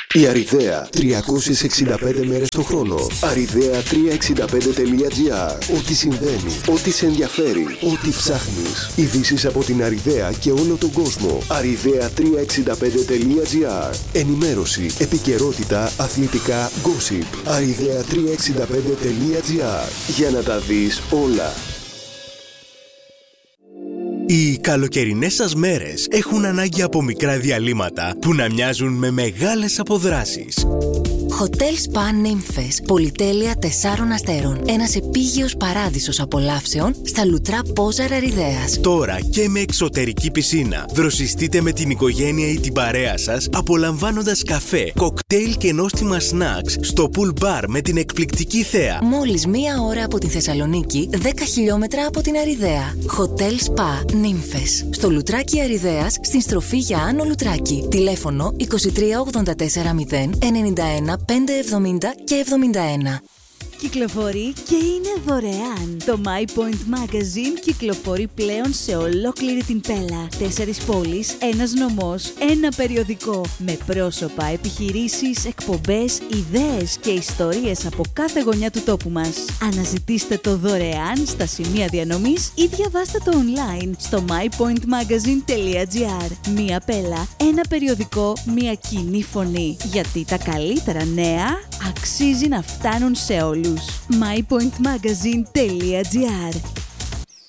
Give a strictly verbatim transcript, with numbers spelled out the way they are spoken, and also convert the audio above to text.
Η Αριδαία τριακόσιες εξήντα πέντε μέρες το χρόνο. αριδαία τριακόσια εξήντα πέντε τελεία τζι άρ. Ό,τι συμβαίνει, ό,τι σε ενδιαφέρει, ό,τι ψάχνεις. Ειδήσεις από την Αριδαία και όλο τον κόσμο. αριδαία τριακόσια εξήντα πέντε τελεία τζι άρ. Ενημέρωση, επικαιρότητα, αθλητικά, gossip. αριδαία τριακόσια εξήντα πέντε τελεία τζι άρ. Για να τα δεις όλα. Οι καλοκαιρινές σας μέρες έχουν ανάγκη από μικρά διαλύματα που να μοιάζουν με μεγάλες αποδράσεις. Hotel Spa Nymphos, πολυτέλεια τεσσάρων αστέρων. Ένας επίγειος παράδεισος απολαύσεων στα λουτρά Πόζαρα Αριδαίας. Τώρα και με εξωτερική πισίνα. Δροσιστείτε με την οικογένεια ή την παρέα σας, απολαμβάνοντας καφέ, κοκτέιλ και νόστιμα snacks στο pool bar με την εκπληκτική θέα. Μόλις μία ώρα από τη Θεσσαλονίκη, δέκα χιλιόμετρα από την Αριδαία. Hotel Spa Nymphos, στο Λουτράκι Αριδαίας, στην στροφή για Άνω Λουτράκι. Τηλέφωνο είκοσι τρία ογδόντα τέσσερα μηδέν ενενήντα ένα πεντακόσια εβδομήντα και εβδομήντα ένα. Κυκλοφορεί και είναι δωρεάν. Το My Point Magazine κυκλοφορεί πλέον σε ολόκληρη την Πέλα. Τέσσερις πόλεις, ένας νομός, ένα περιοδικό. Με πρόσωπα, επιχειρήσεις, εκπομπές, ιδέες και ιστορίες από κάθε γωνιά του τόπου μας. Αναζητήστε το δωρεάν στα σημεία διανομής ή διαβάστε το online στο my point magazine τελεία τζι άρ. Μία Πέλα, ένα περιοδικό, μία κοινή φωνή. Γιατί τα καλύτερα νέα αξίζει να φτάνουν σε όλους. my point magazine τελεία τζι άρ.